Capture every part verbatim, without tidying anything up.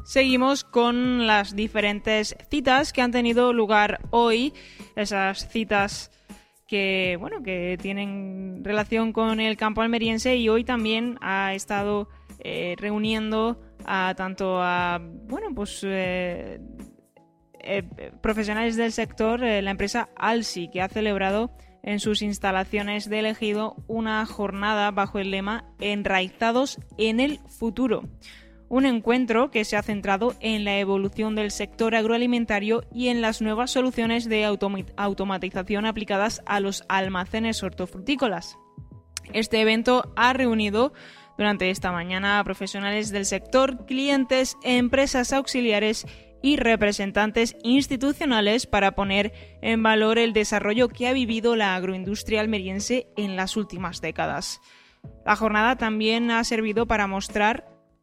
Seguimos con las diferentes citas que han tenido lugar hoy, esas citas que, bueno, que tienen relación con el campo almeriense, y hoy también ha estado eh, reuniendo a tanto a, bueno, pues eh, eh, profesionales del sector, eh, la empresa ALSI, que ha celebrado en sus instalaciones de Ejido una jornada bajo el lema Enraizados en el futuro. Un encuentro que se ha centrado en la evolución del sector agroalimentario y en las nuevas soluciones de autom- automatización aplicadas a los almacenes hortofrutícolas. Este evento ha reunido durante esta mañana a profesionales del sector, clientes, empresas auxiliares y representantes institucionales para poner en valor el desarrollo que ha vivido la agroindustria almeriense en las últimas décadas. La jornada también ha servido para mostrar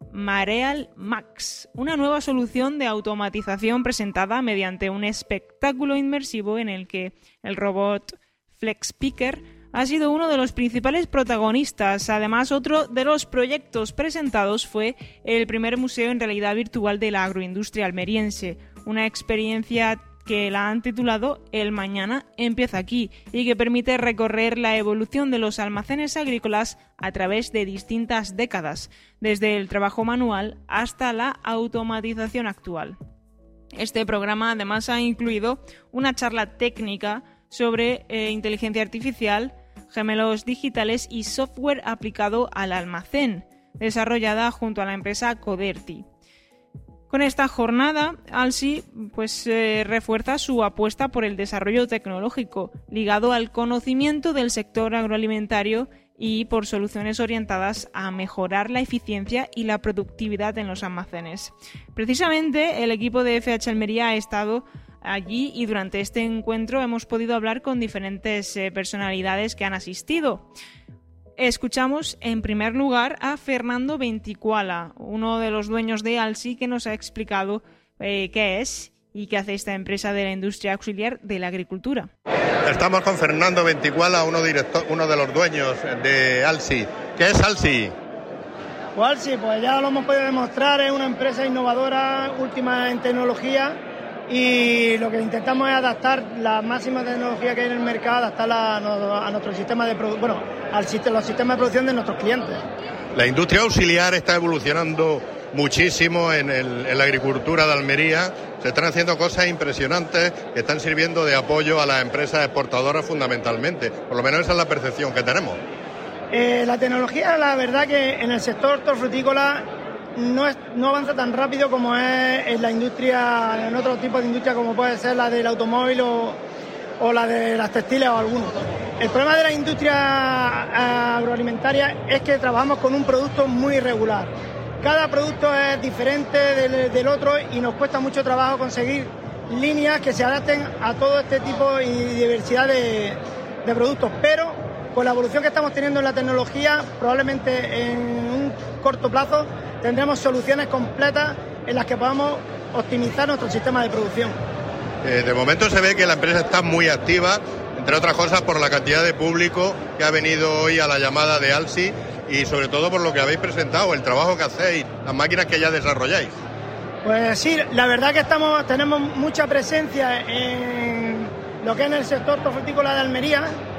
Mareal Max, una nueva solución de automatización presentada mediante un espectáculo inmersivo en el que el robot FlexPicker ha sido uno de los principales protagonistas. Además, otro de los proyectos presentados fue el primer museo en realidad virtual de la agroindustria almeriense, una experiencia que la han titulado El Mañana empieza aquí y que permite recorrer la evolución de los almacenes agrícolas a través de distintas décadas, desde el trabajo manual hasta la automatización actual. Este programa además ha incluido una charla técnica sobre eh, inteligencia artificial, gemelos digitales y software aplicado al almacén, desarrollada junto a la empresa Coderti. Con esta jornada, ALSI pues, eh, refuerza su apuesta por el desarrollo tecnológico ligado al conocimiento del sector agroalimentario y por soluciones orientadas a mejorar la eficiencia y la productividad en los almacenes. Precisamente, el equipo de F H Almería ha estado allí y durante este encuentro hemos podido hablar con diferentes eh, personalidades que han asistido. Escuchamos en primer lugar a Fernando Venticuala, uno de los dueños de ALSI, que nos ha explicado eh, qué es y qué hace esta empresa de la industria auxiliar de la agricultura. Estamos con Fernando Venticuala, uno, director, uno de los dueños de ALSI. ¿Qué es ALSI? Pues ALSI, pues ya lo hemos podido demostrar, es una empresa innovadora, última en tecnología, y lo que intentamos es adaptar la máxima tecnología que hay en el mercado, adaptarla a, a nuestro sistema de produ- bueno, al sistema, los sistemas de producción de nuestros clientes. La industria auxiliar está evolucionando muchísimo en, el, en la agricultura de Almería. Se están haciendo cosas impresionantes que están sirviendo de apoyo a las empresas exportadoras fundamentalmente. Por lo menos esa es la percepción que tenemos. Eh, la tecnología, la verdad que en el sector hortofrutícola no, es, no avanza tan rápido como es en la industria, en otro tipo de industria como puede ser la del automóvil o, o la de las textiles o algunos. El problema de la industria agroalimentaria es que trabajamos con un producto muy irregular. Cada producto es diferente del, del otro y nos cuesta mucho trabajo conseguir líneas que se adapten a todo este tipo y diversidad de, de productos. Pero con la evolución que estamos teniendo en la tecnología, probablemente en un corto plazo tendremos soluciones completas en las que podamos optimizar nuestro sistema de producción. Eh, de momento se ve que la empresa está muy activa, entre otras cosas por la cantidad de público que ha venido hoy a la llamada de ALSI y sobre todo por lo que habéis presentado, el trabajo que hacéis, las máquinas que ya desarrolláis. Pues sí, la verdad que estamos tenemos mucha presencia en lo que es en el sector hortofrutícola de Almería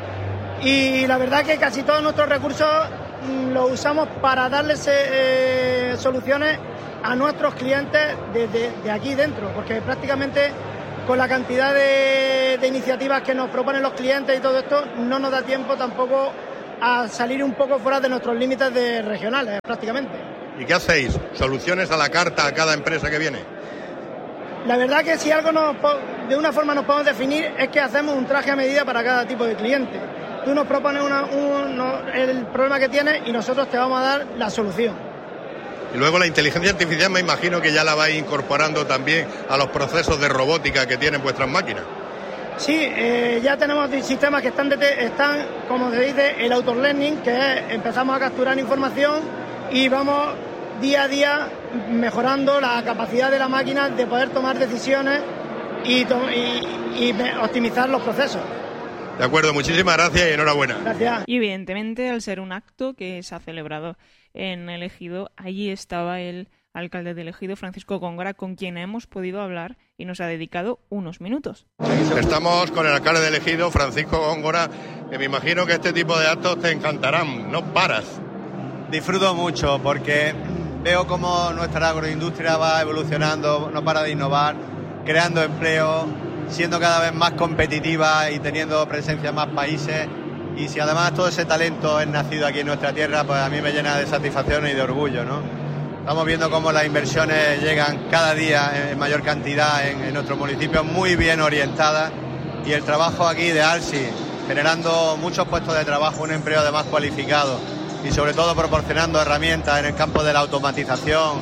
y la verdad que casi todos nuestros recursos los usamos para darles eh, soluciones a nuestros clientes desde de, de aquí dentro, porque prácticamente con la cantidad de, de iniciativas que nos proponen los clientes y todo esto, no nos da tiempo tampoco a salir un poco fuera de nuestros límites de regionales, prácticamente. ¿Y qué hacéis? ¿Soluciones a la carta a cada empresa que viene? La verdad que si algo nos, de una forma nos podemos definir es que hacemos un traje a medida para cada tipo de cliente. Tú nos propones una, un, no, el problema que tienes y nosotros te vamos a dar la solución. Y luego la inteligencia artificial me imagino que ya la vais incorporando también a los procesos de robótica que tienen vuestras máquinas. Sí, eh, ya tenemos sistemas que están, de, están, como se dice, el auto-learning, que es, empezamos a capturar información y vamos día a día mejorando la capacidad de la máquina de poder tomar decisiones y, to- y, y optimizar los procesos. De acuerdo, muchísimas gracias y enhorabuena. Gracias. Y evidentemente, al ser un acto que se ha celebrado en el Ejido, allí estaba el alcalde de Ejido, Francisco Góngora, con quien hemos podido hablar y nos ha dedicado unos minutos. Estamos con el alcalde de Ejido, Francisco Góngora, que me imagino que este tipo de actos te encantarán, no paras. Disfruto mucho porque veo cómo nuestra agroindustria va evolucionando, no para de innovar, creando empleo, siendo cada vez más competitiva y teniendo presencia en más países. Y si además todo ese talento es nacido aquí en nuestra tierra, pues a mí me llena de satisfacción y de orgullo, ¿no? Estamos viendo cómo las inversiones llegan cada día en mayor cantidad en, en nuestros municipios, muy bien orientadas, y el trabajo aquí de ALSI, generando muchos puestos de trabajo, un empleo además cualificado y sobre todo proporcionando herramientas en el campo de la automatización,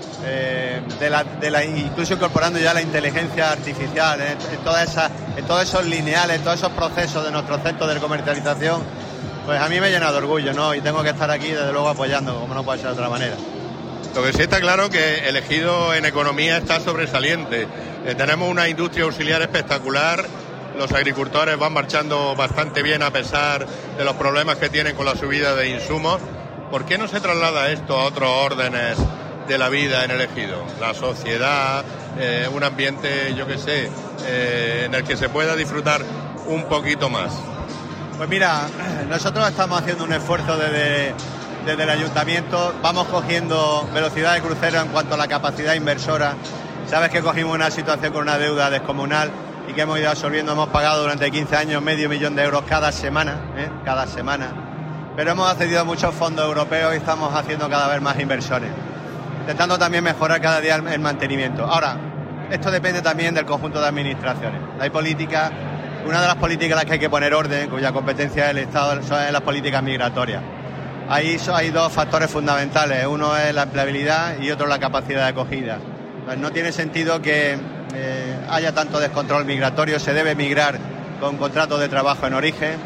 eh, de la, de la, incluso incorporando ya la inteligencia artificial en, en, todas esas, en todos esos lineales, en todos esos procesos de nuestros centros de comercialización, pues a mí me llena de orgullo, ¿no? Y tengo que estar aquí desde luego apoyando, como no puede ser de otra manera. Lo que sí está claro que el Ejido en economía está sobresaliente. Eh, tenemos una industria auxiliar espectacular, los agricultores van marchando bastante bien a pesar de los problemas que tienen con la subida de insumos. ¿Por qué no se traslada esto a otros órdenes de la vida en el Ejido? La sociedad, eh, un ambiente, yo qué sé, eh, en el que se pueda disfrutar un poquito más. Pues mira, nosotros estamos haciendo un esfuerzo desde... Desde el ayuntamiento vamos cogiendo velocidad de crucero en cuanto a la capacidad inversora. Sabes que cogimos una situación con una deuda descomunal y que hemos ido absorbiendo. Hemos pagado durante quince años medio millón de euros cada semana, ¿eh? cada semana. Pero hemos accedido a muchos fondos europeos y estamos haciendo cada vez más inversiones, intentando también mejorar cada día el mantenimiento. Ahora, esto depende también del conjunto de administraciones. Hay políticas, una de las políticas en las que hay que poner orden, cuya competencia del Estado, son las políticas migratorias. Ahí hay dos factores fundamentales, uno es la empleabilidad y otro la capacidad de acogida. Pues no tiene sentido que eh, haya tanto descontrol migratorio, se debe migrar con contratos de trabajo en origen,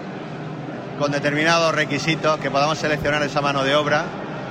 con determinados requisitos, que podamos seleccionar esa mano de obra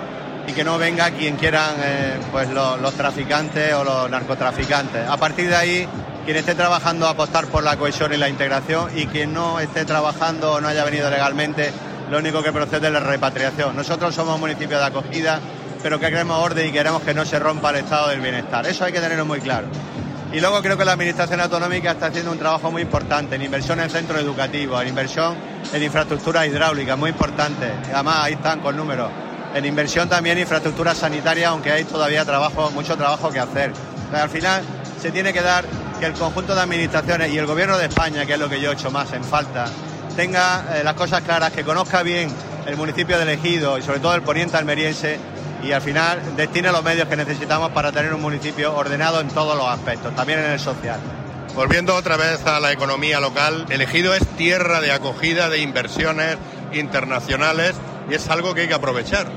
y que no venga quien quieran eh, pues los, los traficantes o los narcotraficantes. A partir de ahí, quien esté trabajando a apostar por la cohesión y la integración, y quien no esté trabajando o no haya venido legalmente, lo único que procede es la repatriación. Nosotros somos un municipio de acogida, pero que queremos orden y queremos que no se rompa el estado del bienestar. Eso hay que tenerlo muy claro. Y luego creo que la Administración Autonómica está haciendo un trabajo muy importante en inversión en centros educativos, en inversión en infraestructuras hidráulicas, muy importante. Además, ahí están con números. En inversión también en infraestructuras sanitarias, aunque hay todavía trabajo, mucho trabajo que hacer. Pero al final se tiene que dar que el conjunto de administraciones y el Gobierno de España, que es lo que yo he hecho más en falta, tenga eh, las cosas claras, que conozca bien el municipio de Ejido y sobre todo el poniente almeriense, y al final destine los medios que necesitamos para tener un municipio ordenado en todos los aspectos, también en el social. Volviendo otra vez a la economía local, el Ejido es tierra de acogida de inversiones internacionales y es algo que hay que aprovechar.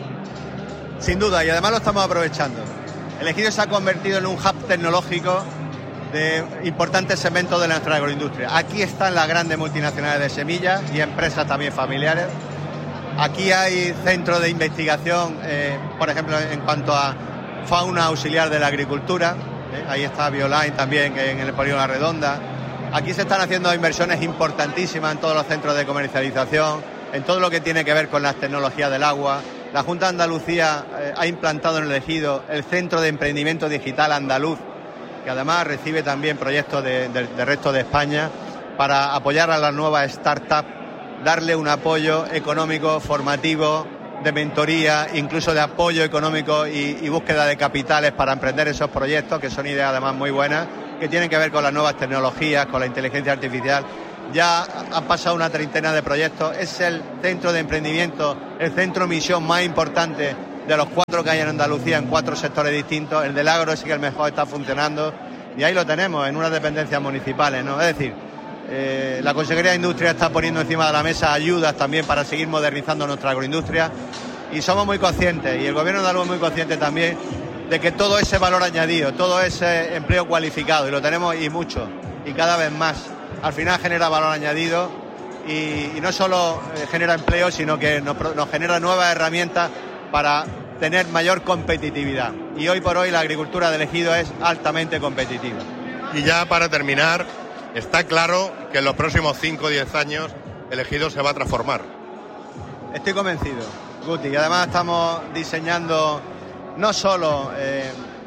Sin duda, y además lo estamos aprovechando. El Ejido se ha convertido en un hub tecnológico de importantes segmentos de nuestra agroindustria. Aquí están las grandes multinacionales de semillas y empresas también familiares. Aquí hay centros de investigación, eh, por ejemplo, en cuanto a fauna auxiliar de la agricultura. Eh, ahí está Bioline también, que en el Polígono La Redonda. Aquí se están haciendo inversiones importantísimas en todos los centros de comercialización, en todo lo que tiene que ver con las tecnologías del agua. La Junta de Andalucía eh, ha implantado en el Ejido el Centro de Emprendimiento Digital Andaluz, que además recibe también proyectos de, de, de resto de España para apoyar a las nuevas startups, darle un apoyo económico, formativo, de mentoría, incluso de apoyo económico y, y búsqueda de capitales para emprender esos proyectos, que son ideas además muy buenas, que tienen que ver con las nuevas tecnologías, con la inteligencia artificial. Ya han pasado una treintena de proyectos, es el centro de emprendimiento, el centro misión más importante de los cuatro que hay en Andalucía, en cuatro sectores distintos. El del agro es que el mejor está funcionando y ahí lo tenemos, en unas dependencias municipales, ¿no? Es decir, eh, la Consejería de Industria está poniendo encima de la mesa ayudas también para seguir modernizando nuestra agroindustria, y somos muy conscientes, y el Gobierno de Andaluz es muy consciente también, de que todo ese valor añadido, todo ese empleo cualificado, y lo tenemos y mucho, y cada vez más, al final genera valor añadido y, y no solo genera empleo, sino que nos, nos genera nuevas herramientas para tener mayor competitividad. Y hoy por hoy la agricultura del Ejido es altamente competitiva. Y ya para terminar, está claro que en los próximos cinco o diez años el Ejido se va a transformar. Estoy convencido, Guti, y además estamos diseñando no solo eh,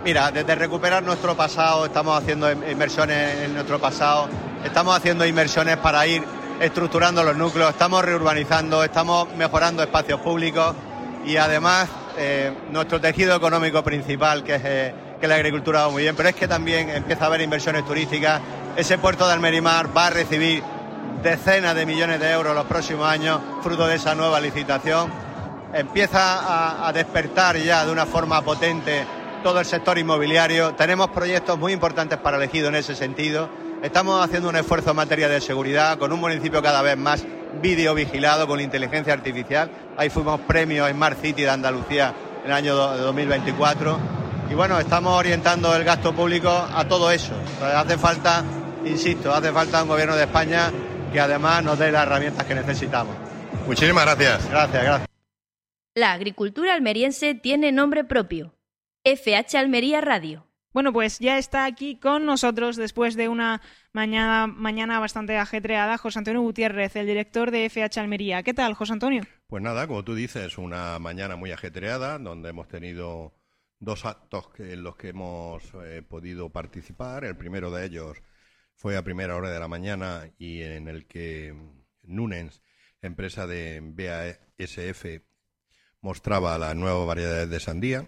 Mira, desde recuperar nuestro pasado, estamos haciendo inversiones en nuestro pasado, estamos haciendo inversiones para ir estructurando los núcleos, estamos reurbanizando, estamos mejorando espacios públicos y además eh, nuestro tejido económico principal, que es, eh, que la agricultura va muy bien, pero es que también empieza a haber inversiones turísticas. Ese puerto de Almerimar va a recibir decenas de millones de euros los próximos años, fruto de esa nueva licitación. Empieza a, a despertar ya de una forma potente todo el sector inmobiliario. Tenemos proyectos muy importantes para el Ejido en ese sentido. Estamos haciendo un esfuerzo en materia de seguridad, con un municipio cada vez más videovigilado, con inteligencia artificial. Ahí fuimos premios Smart City de Andalucía en el año dos mil veinticuatro. Y bueno, estamos orientando el gasto público a todo eso. Entonces, hace falta, insisto, hace falta un gobierno de España que además nos dé las herramientas que necesitamos. Muchísimas gracias. Gracias, gracias. La agricultura almeriense tiene nombre propio. F H Almería Radio. Bueno, pues ya está aquí con nosotros después de una mañana, mañana bastante ajetreada José Antonio Gutiérrez, el director de F H Almería. ¿Qué tal, José Antonio? Pues nada, como tú dices, una mañana muy ajetreada donde hemos tenido dos actos que, en los que hemos eh, podido participar. El primero de ellos fue a primera hora de la mañana y en el que Nunens, empresa de B A S F, mostraba las nuevas variedades de sandía.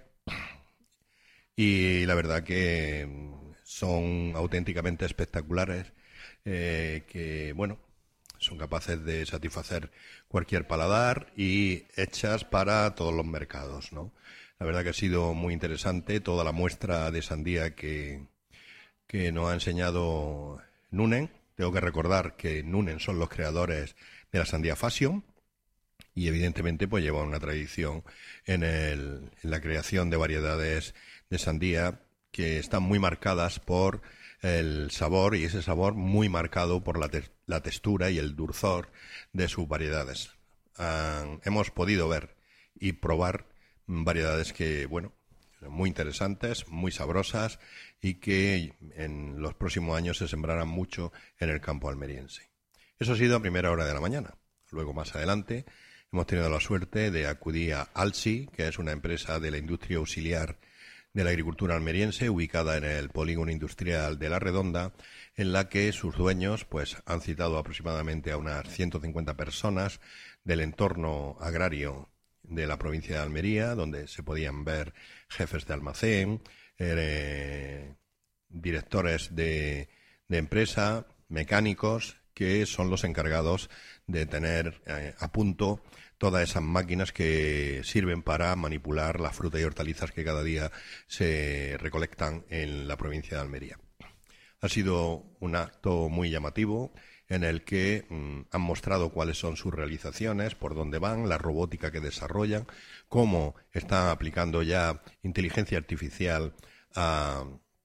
Y la verdad que son auténticamente espectaculares, eh, que, bueno, son capaces de satisfacer cualquier paladar y hechas para todos los mercados, ¿no? La verdad que ha sido muy interesante toda la muestra de sandía que, que nos ha enseñado Nunen. Tengo que recordar que Nunen son los creadores de la sandía Fashion y evidentemente pues llevan una tradición en, el, en la creación de variedades de sandía que están muy marcadas por el sabor y ese sabor muy marcado por la, te la textura y el dulzor de sus variedades. Uh, hemos podido ver y probar variedades que, bueno, muy interesantes, muy sabrosas y que en los próximos años se sembrarán mucho en el campo almeriense. Eso ha sido a primera hora de la mañana. Luego, más adelante, hemos tenido la suerte de acudir a Alsi, que es una empresa de la industria auxiliar de la agricultura almeriense, ubicada en el polígono industrial de La Redonda, en la que sus dueños pues han citado aproximadamente a unas ciento cincuenta personas del entorno agrario de la provincia de Almería, donde se podían ver jefes de almacén, eh, directores de, de empresa, mecánicos, que son los encargados de tener eh, a punto todas esas máquinas que sirven para manipular las frutas y hortalizas que cada día se recolectan en la provincia de Almería. Ha sido un acto muy llamativo en el que mmm, han mostrado cuáles son sus realizaciones, por dónde van, la robótica que desarrollan, cómo están aplicando ya inteligencia artificial a,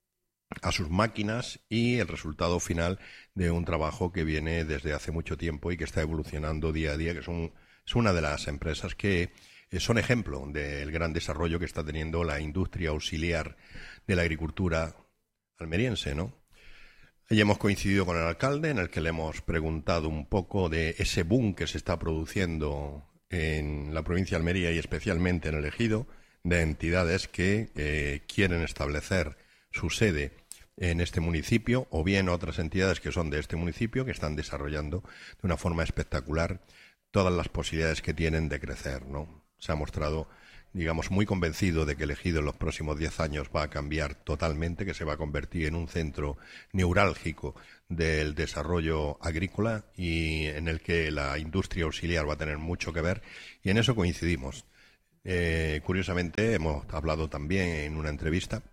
a sus máquinas y el resultado final de un trabajo que viene desde hace mucho tiempo y que está evolucionando día a día, que es un Es una de las empresas que son ejemplo del gran desarrollo que está teniendo la industria auxiliar de la agricultura almeriense, ¿no? Allí hemos coincidido con el alcalde, en el que le hemos preguntado un poco de ese boom que se está produciendo en la provincia de Almería y especialmente en el Ejido, de entidades que eh, quieren establecer su sede en este municipio, o bien otras entidades que son de este municipio, que están desarrollando de una forma espectacular todas las posibilidades que tienen de crecer, ¿no? Se ha mostrado, digamos, muy convencido de que el Ejido en los próximos diez años va a cambiar totalmente, que se va a convertir en un centro neurálgico del desarrollo agrícola y en el que la industria auxiliar va a tener mucho que ver, y en eso coincidimos. Eh, curiosamente, hemos hablado también en una entrevista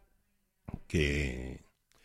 que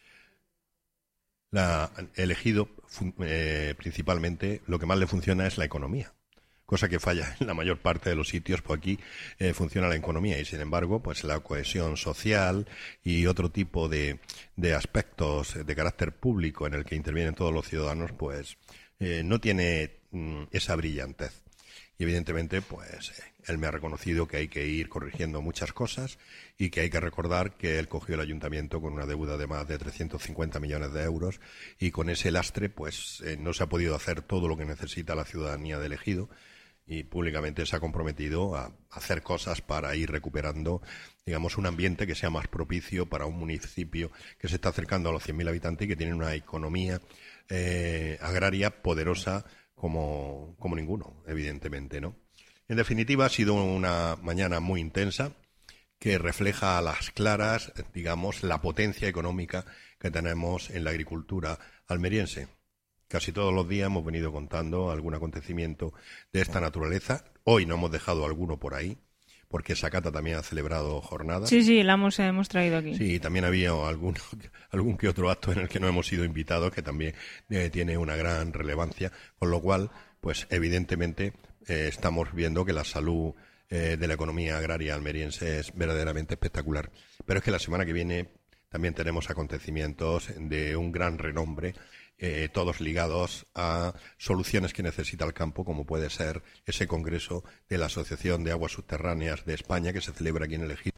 la, el Ejido, eh, principalmente, lo que más le funciona es la economía. Cosa que falla en la mayor parte de los sitios, pues aquí eh, funciona la economía y, sin embargo, pues la cohesión social y otro tipo de, de aspectos de carácter público en el que intervienen todos los ciudadanos, pues eh, no tiene mm, esa brillantez. Y, evidentemente, pues eh, él me ha reconocido que hay que ir corrigiendo muchas cosas y que hay que recordar que él cogió el ayuntamiento con una deuda de más de trescientos cincuenta millones de euros y con ese lastre, pues eh, no se ha podido hacer todo lo que necesita la ciudadanía del Ejido. y públicamente se ha comprometido a hacer cosas para ir recuperando, digamos, un ambiente que sea más propicio para un municipio que se está acercando a los cien mil habitantes y que tiene una economía eh, agraria poderosa como, como ninguno, evidentemente, ¿no? En definitiva, ha sido una mañana muy intensa que refleja a las claras, digamos, la potencia económica que tenemos en la agricultura almeriense. Casi todos los días hemos venido contando algún acontecimiento de esta naturaleza. Hoy no hemos dejado alguno por ahí, porque Sakata también ha celebrado jornadas. Sí, sí, la hemos, hemos traído aquí. Sí, también había algún, algún que otro acto en el que no hemos sido invitados, que también eh, tiene una gran relevancia, con lo cual, pues evidentemente eh, estamos viendo que la salud eh, de la economía agraria almeriense es verdaderamente espectacular. Pero es que la semana que viene también tenemos acontecimientos de un gran renombre, Eh, todos ligados a soluciones que necesita el campo, como puede ser ese congreso de la Asociación de Aguas Subterráneas de España que se celebra aquí en el Ejido.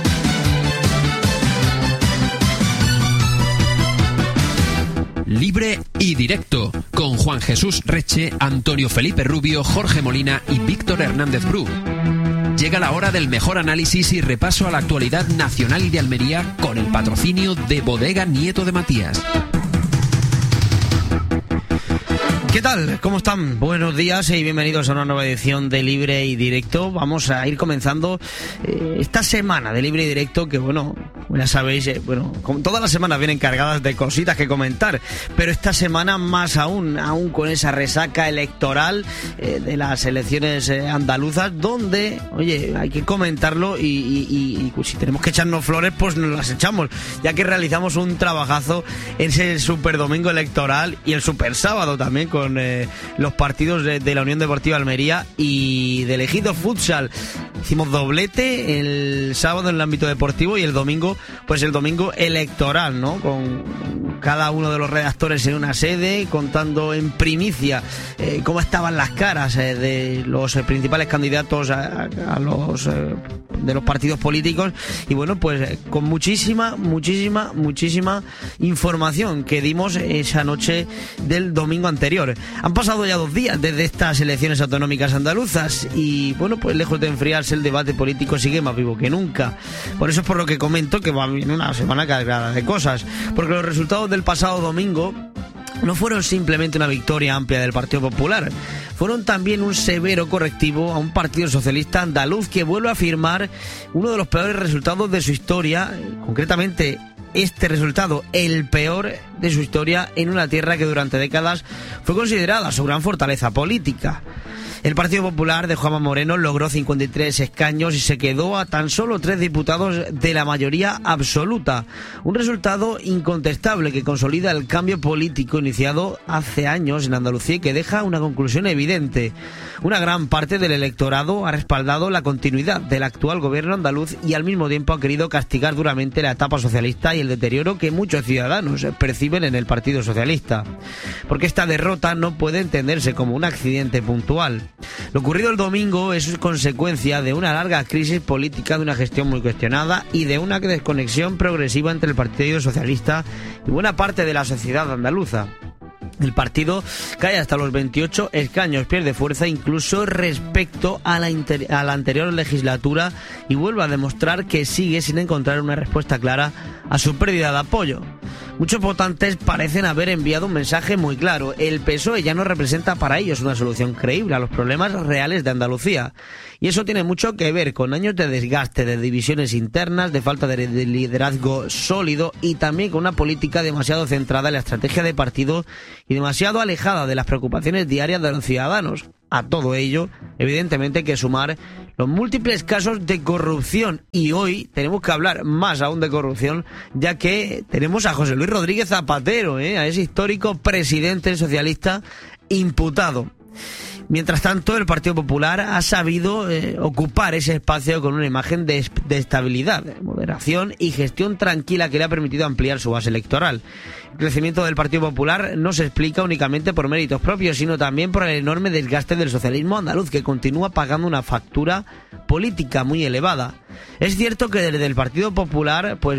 Libre y directo, con Juan Jesús Reche, Antonio Felipe Rubio, Jorge Molina y Víctor Hernández Bru. Llega la hora del mejor análisis y repaso a la actualidad nacional y de Almería con el patrocinio de Bodega Nieto de Matías. ¿Qué tal? ¿Cómo están? Buenos días y bienvenidos a una nueva edición de Libre y Directo. Vamos a ir comenzando eh, esta semana de Libre y Directo, que bueno, ya sabéis, eh, bueno, como todas las semanas vienen cargadas de cositas que comentar, pero esta semana más aún, aún con esa resaca electoral eh, de las elecciones eh, andaluzas, donde, oye, hay que comentarlo y, y, y, y si tenemos que echarnos flores, pues nos las echamos, ya que realizamos un trabajazo en ese super domingo electoral y el super sábado también con Eh, los partidos de, de la Unión Deportiva Almería y del Ejido Futsal. Hicimos doblete el sábado en el ámbito deportivo y el domingo, pues el domingo electoral, ¿no? Con cada uno de los redactores en una sede, contando en primicia eh, cómo estaban las caras eh, de los eh, principales candidatos a, a los eh, de los partidos políticos y bueno, pues eh, con muchísima, muchísima, muchísima información que dimos esa noche del domingo anterior. Han pasado ya dos días desde estas elecciones autonómicas andaluzas y bueno, pues lejos de enfriarse el debate político sigue más vivo que nunca. Por eso es por lo que comento que va bien una semana cargada de cosas, porque los resultados del pasado domingo no fueron simplemente una victoria amplia del Partido Popular, fueron también un severo correctivo a un Partido Socialista andaluz que vuelve a firmar uno de los peores resultados de su historia, concretamente este resultado, el peor de su historia en una tierra que durante décadas fue considerada su gran fortaleza política. El Partido Popular de Juanma Moreno logró cincuenta y tres escaños y se quedó a tan solo tres diputados de la mayoría absoluta. Un resultado incontestable que consolida el cambio político iniciado hace años en Andalucía y que deja una conclusión evidente. Una gran parte del electorado ha respaldado la continuidad del actual gobierno andaluz y al mismo tiempo ha querido castigar duramente la etapa socialista y el deterioro que muchos ciudadanos perciben en el Partido Socialista. Porque esta derrota no puede entenderse como un accidente puntual. Lo ocurrido el domingo es consecuencia de una larga crisis política, de una gestión muy cuestionada y de una desconexión progresiva entre el Partido Socialista y buena parte de la sociedad andaluza. El partido cae hasta los veintiocho escaños, pierde fuerza incluso respecto a la, inter- a la anterior legislatura y vuelve a demostrar que sigue sin encontrar una respuesta clara a su pérdida de apoyo. Muchos votantes parecen haber enviado un mensaje muy claro: el P S O E ya no representa para ellos una solución creíble a los problemas reales de Andalucía. Y eso tiene mucho que ver con años de desgaste, de divisiones internas, de falta de liderazgo sólido y también con una política demasiado centrada en la estrategia de partido y demasiado alejada de las preocupaciones diarias de los ciudadanos. A todo ello, evidentemente, hay que sumar los múltiples casos de corrupción y hoy tenemos que hablar más aún de corrupción, ya que tenemos a José Luis Rodríguez Zapatero, ¿eh? a ese histórico presidente socialista imputado. Mientras tanto, el Partido Popular ha sabido eh, ocupar ese espacio con una imagen de, de estabilidad, de moderación y gestión tranquila que le ha permitido ampliar su base electoral. El crecimiento del Partido Popular no se explica únicamente por méritos propios, sino también por el enorme desgaste del socialismo andaluz, que continúa pagando una factura política muy elevada. Es cierto que desde el Partido Popular, pues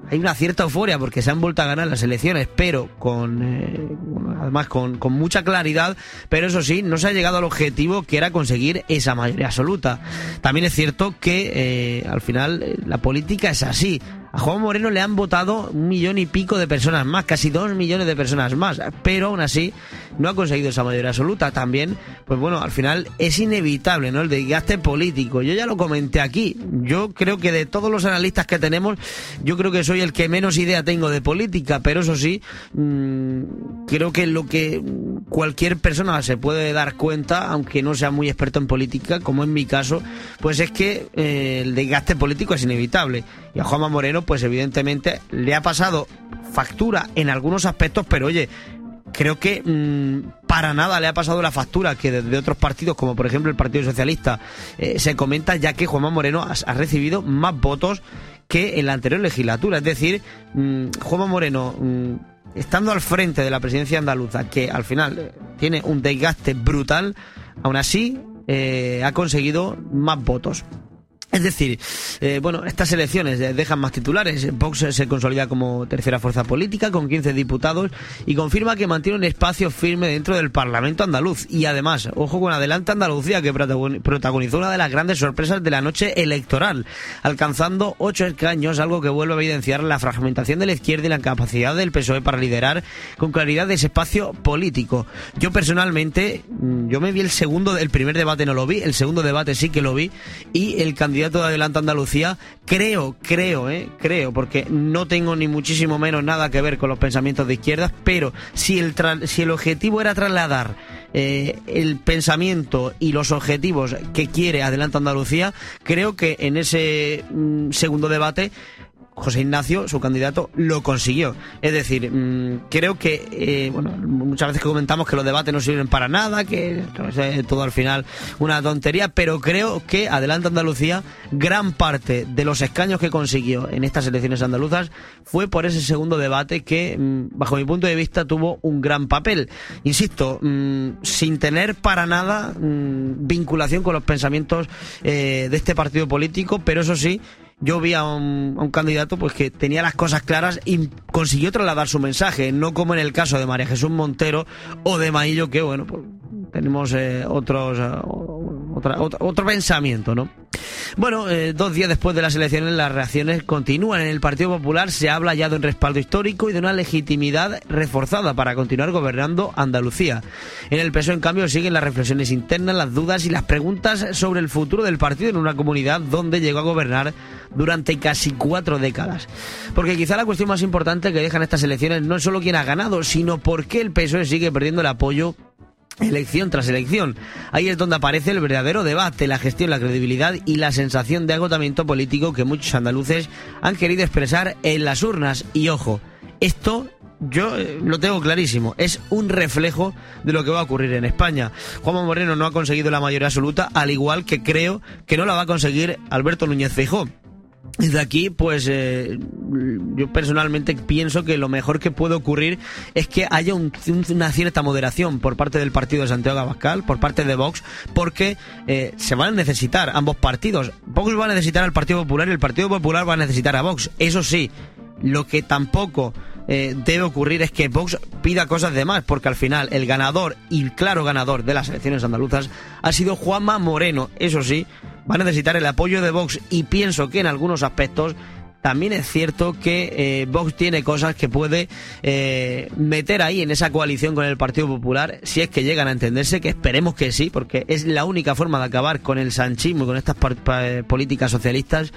hay una cierta euforia porque se han vuelto a ganar las elecciones, pero con eh, bueno, además con, con mucha claridad, pero eso sí, no se ha llegado al objetivo que era conseguir esa mayoría absoluta. También es cierto que eh, al final eh, la política es así. A Juan Moreno le han votado un millón y pico de personas más, casi dos millones de personas más, pero aún así no ha conseguido esa mayoría absoluta. También, pues bueno, al final es inevitable, ¿no?, el desgaste político. Yo ya lo comenté aquí, yo creo que de todos los analistas que tenemos, yo creo que soy el que menos idea tengo de política, pero eso sí, mmm, creo que lo que cualquier persona se puede dar cuenta, aunque no sea muy experto en política, como en mi caso, pues es que eh, el desgaste político es inevitable. Y a Juanma Moreno, pues evidentemente le ha pasado factura en algunos aspectos, pero oye, creo que mmm, para nada le ha pasado la factura que desde otros partidos, como por ejemplo el Partido Socialista, eh, se comenta, ya que Juanma Moreno ha, ha recibido más votos que en la anterior legislatura. Es decir, mmm, Juanma Moreno, mmm, estando al frente de la presidencia andaluza, que al final eh, tiene un desgaste brutal, aún así eh, ha conseguido más votos. Es decir, eh, bueno, estas elecciones dejan más titulares. Vox se consolida como tercera fuerza política con quince diputados y confirma que mantiene un espacio firme dentro del Parlamento andaluz. Y además, ojo con Adelante Andalucía, que protagonizó una de las grandes sorpresas de la noche electoral, alcanzando ocho escaños, algo que vuelve a evidenciar la fragmentación de la izquierda y la incapacidad del P S O E para liderar con claridad ese espacio político. Yo personalmente, yo me vi el segundo, el primer debate no lo vi, el segundo debate sí que lo vi, y el candidato de Adelante Andalucía, creo, creo, eh, creo, porque no tengo ni muchísimo menos nada que ver con los pensamientos de izquierdas, pero si el, tra- si el objetivo era trasladar eh, el pensamiento y los objetivos que quiere Adelante Andalucía, creo que en ese mm, segundo debate José Ignacio, su candidato, lo consiguió. Es decir, mmm, creo que, eh, bueno, muchas veces que comentamos que los debates no sirven para nada, que es todo al final una tontería, pero creo que Adelante Andalucía, gran parte de los escaños que consiguió en estas elecciones andaluzas fue por ese segundo debate que, mmm, bajo mi punto de vista, tuvo un gran papel. Insisto, mmm, sin tener para nada mmm, vinculación con los pensamientos eh, de este partido político, pero eso sí, yo vi a un, a un candidato pues que tenía las cosas claras y consiguió trasladar su mensaje, no como en el caso de María Jesús Montero o de Maillo, que bueno, pues tenemos eh, otros eh, otra, otro, otro pensamiento, ¿no? Bueno, eh, dos días después de las elecciones las reacciones continúan. En el Partido Popular se ha habla ya de un respaldo histórico y de una legitimidad reforzada para continuar gobernando Andalucía. En el P S O E, en cambio, siguen las reflexiones internas, las dudas y las preguntas sobre el futuro del partido en una comunidad donde llegó a gobernar durante casi cuatro décadas. Porque quizá la cuestión más importante que dejan estas elecciones no es solo quién ha ganado, sino por qué el P S O E sigue perdiendo el apoyo elección tras elección. Ahí es donde aparece el verdadero debate, la gestión, la credibilidad y la sensación de agotamiento político que muchos andaluces han querido expresar en las urnas. Y ojo, esto yo eh, lo tengo clarísimo, es un reflejo de lo que va a ocurrir en España. Juanma Moreno no ha conseguido la mayoría absoluta, al igual que creo que no la va a conseguir Alberto Núñez Feijóo. Desde aquí, pues eh, yo personalmente pienso que lo mejor que puede ocurrir es que haya un, una cierta moderación por parte del partido de Santiago Abascal, por parte de Vox, porque eh, se van a necesitar ambos partidos. Vox va a necesitar al Partido Popular y el Partido Popular va a necesitar a Vox. Eso sí, lo que tampoco eh, debe ocurrir es que Vox pida cosas de más, porque al final el ganador y el claro ganador de las elecciones andaluzas ha sido Juanma Moreno. Eso sí, va a necesitar el apoyo de Vox y pienso que en algunos aspectos también es cierto que eh, Vox tiene cosas que puede eh, meter ahí en esa coalición con el Partido Popular, si es que llegan a entenderse, que esperemos que sí, porque es la única forma de acabar con el sanchismo y con estas políticas socialistas.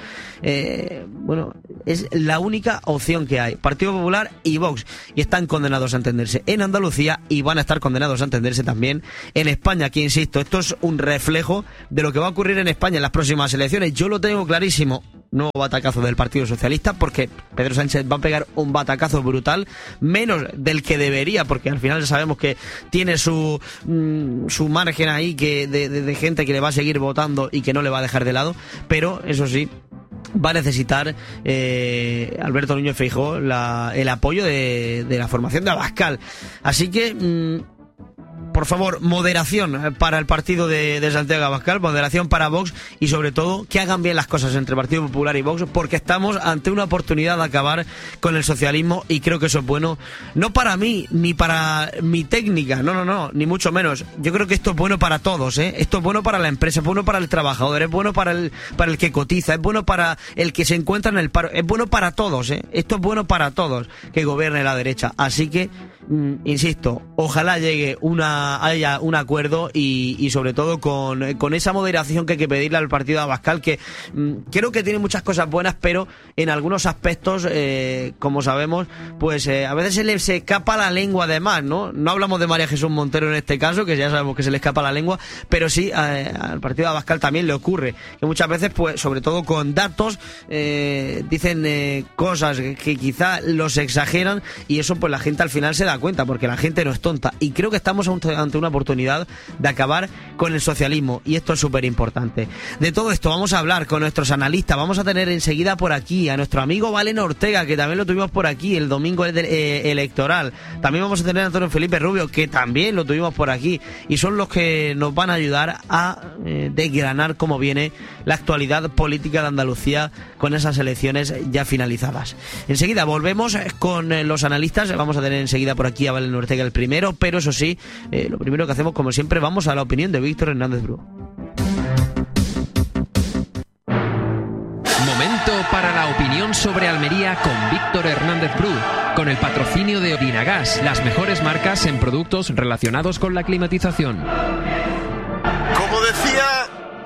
Eh, bueno, es la única opción que hay, Partido Popular y Vox, y están condenados a entenderse en Andalucía y van a estar condenados a entenderse también en España, que insisto, esto es un reflejo de lo que va a ocurrir en España en las próximas elecciones. Yo lo tengo clarísimo. Nuevo batacazo del Partido Socialista, porque Pedro Sánchez va a pegar un batacazo brutal, menos del que debería, porque al final sabemos que tiene su mmm, su margen ahí que de, de, de gente que le va a seguir votando y que no le va a dejar de lado, pero eso sí, va a necesitar eh, Alberto Núñez Feijóo la, el apoyo de, de la formación de Abascal. Así que mmm, por favor, moderación para el partido de, de Santiago Abascal, moderación para Vox y sobre todo que hagan bien las cosas entre Partido Popular y Vox, porque estamos ante una oportunidad de acabar con el socialismo y creo que eso es bueno, no para mí ni para mi técnica, no, no, no, ni mucho menos. Yo creo que esto es bueno para todos, ¿eh? Esto es bueno para la empresa, es bueno para el trabajador, es bueno para el, para el que cotiza, es bueno para el que se encuentra en el paro, es bueno para todos, ¿eh? Esto es bueno para todos que gobierne la derecha. Así que, mm, insisto, ojalá llegue una haya un acuerdo y, y sobre todo con, con esa moderación que hay que pedirle al partido de Abascal, que mm, creo que tiene muchas cosas buenas, pero en algunos aspectos, eh, como sabemos, pues eh, a veces se le se escapa la lengua además, ¿no? No hablamos de María Jesús Montero en este caso, que ya sabemos que se le escapa la lengua, pero sí eh, al partido de Abascal también le ocurre, que muchas veces, pues sobre todo con datos, eh, dicen eh, cosas que, que quizá los exageran y eso pues la gente al final se da cuenta, porque la gente no es tonta y creo que estamos ante una oportunidad de acabar con el socialismo y esto es súper importante. De todo esto vamos a hablar con nuestros analistas, vamos a tener enseguida por aquí a nuestro amigo Valen Ortega, que también lo tuvimos por aquí el domingo eh, electoral, también vamos a tener a Antonio Felipe Rubio, que también lo tuvimos por aquí y son los que nos van a ayudar a eh, desgranar cómo viene la actualidad política de Andalucía con esas elecciones ya finalizadas. Enseguida volvemos con eh, los analistas, vamos a tener enseguida por aquí a Valen Ortega el primero, pero eso sí, eh, lo primero que hacemos como siempre vamos a la opinión de Víctor Hernández Bru. Momento para la opinión sobre Almería con Víctor Hernández Bru, con el patrocinio de Odinagas, las mejores marcas en productos relacionados con la climatización. Como decía,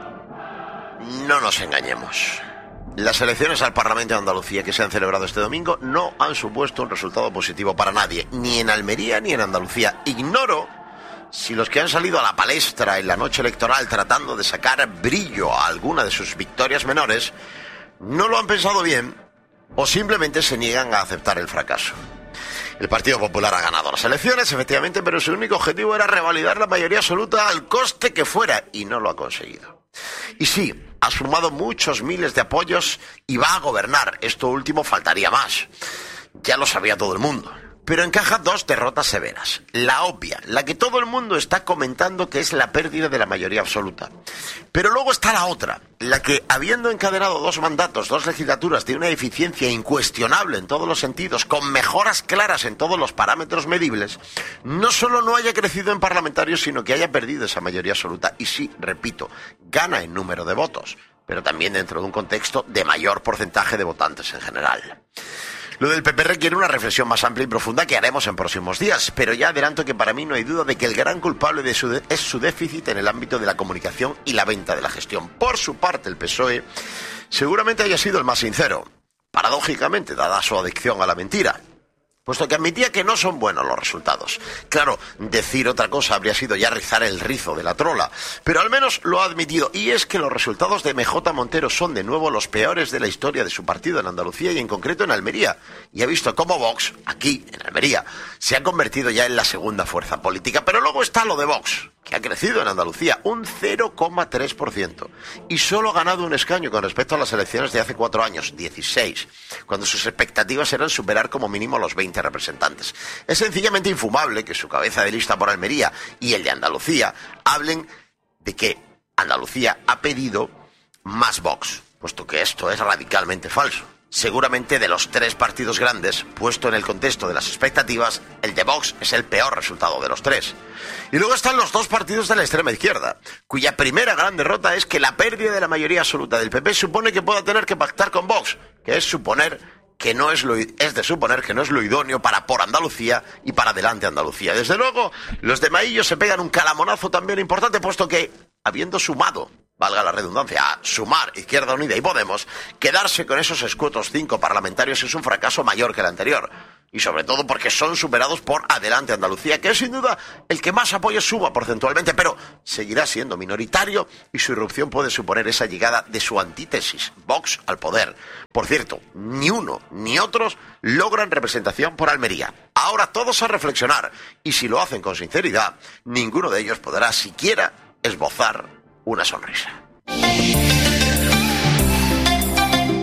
no nos engañemos. Las elecciones al Parlamento de Andalucía que se han celebrado este domingo no han supuesto un resultado positivo para nadie, ni en Almería ni en Andalucía. Ignoro si los que han salido a la palestra en la noche electoral tratando de sacar brillo a alguna de sus victorias menores no lo han pensado bien o simplemente se niegan a aceptar el fracaso. El Partido Popular ha ganado las elecciones, efectivamente, pero su único objetivo era revalidar la mayoría absoluta al coste que fuera, y no lo ha conseguido. Y sí, ha sumado muchos miles de apoyos y va a gobernar. Esto último faltaría más. Ya lo sabía todo el mundo. Pero encaja dos derrotas severas. La obvia, la que todo el mundo está comentando, que es la pérdida de la mayoría absoluta. Pero luego está la otra, la que, habiendo encadenado dos mandatos, dos legislaturas de una eficiencia incuestionable en todos los sentidos, con mejoras claras en todos los parámetros medibles, no solo no haya crecido en parlamentarios, sino que haya perdido esa mayoría absoluta. Y sí, repito, gana en número de votos, pero también dentro de un contexto de mayor porcentaje de votantes en general. Lo del P P requiere una reflexión más amplia y profunda que haremos en próximos días, pero ya adelanto que para mí no hay duda de que el gran culpable de su de- es su déficit en el ámbito de la comunicación y la venta de la gestión. Por su parte, el P S O E seguramente haya sido el más sincero, paradójicamente, dada su adicción a la mentira, puesto que admitía que no son buenos los resultados. Claro, decir otra cosa habría sido ya rizar el rizo de la trola, pero al menos lo ha admitido, y es que los resultados de M J Montero son de nuevo los peores de la historia de su partido en Andalucía y en concreto en Almería, y ha visto cómo Vox, aquí, en Almería, se ha convertido ya en la segunda fuerza política. Pero luego está lo de Vox, que ha crecido en Andalucía un cero coma tres por ciento y solo ha ganado un escaño con respecto a las elecciones de hace cuatro años, dieciséis, cuando sus expectativas eran superar como mínimo los veinte representantes. Es sencillamente infumable que su cabeza de lista por Almería y el de Andalucía hablen de que Andalucía ha pedido más Vox, puesto que esto es radicalmente falso. Seguramente de los tres partidos grandes, puesto en el contexto de las expectativas, el de Vox es el peor resultado de los tres. Y luego están los dos partidos de la extrema izquierda, cuya primera gran derrota es que la pérdida de la mayoría absoluta del P P supone que pueda tener que pactar con Vox, que es suponer que no es lo es de suponer que no es lo idóneo para por Andalucía y para adelante Andalucía. Desde luego, los de Maillo se pegan un calamonazo también importante, puesto que, habiendo sumado, valga la redundancia, a sumar Izquierda Unida y Podemos, quedarse con esos escuetos cinco parlamentarios es un fracaso mayor que el anterior. Y sobre todo porque son superados por Adelante Andalucía, que es sin duda el que más apoyo suma porcentualmente, pero seguirá siendo minoritario y su irrupción puede suponer esa llegada de su antítesis, Vox, al poder. Por cierto, ni uno ni otros logran representación por Almería. Ahora todos a reflexionar, y si lo hacen con sinceridad, ninguno de ellos podrá siquiera esbozar una sonrisa.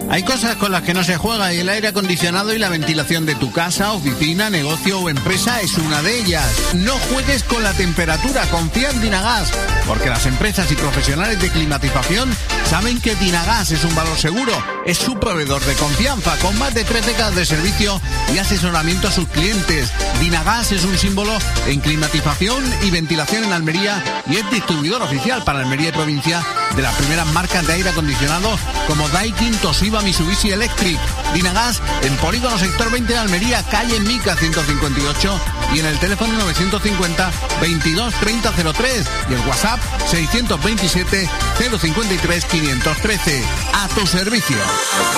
Hay cosas con las que no se juega y el aire acondicionado y la ventilación de tu casa, oficina, negocio o empresa es una de ellas. No juegues con la temperatura, confía en Dinagas, porque las empresas y profesionales de climatización saben que Dinagas es un valor seguro. Es su proveedor de confianza, con más de tres décadas de servicio y asesoramiento a sus clientes. Dinagas es un símbolo en climatización y ventilación en Almería y es distribuidor oficial para Almería y provincia de las primeras marcas de aire acondicionado como Daikin, Toshiba, Mitsubishi Electric. Dinagas en Polígono Sector veinte de Almería, calle Mica ciento cincuenta y ocho y en el teléfono novecientos cincuenta veintidós treinta cero tres y el WhatsApp seiscientos veintisiete cero cincuenta y tres quinientos trece. A tu servicio.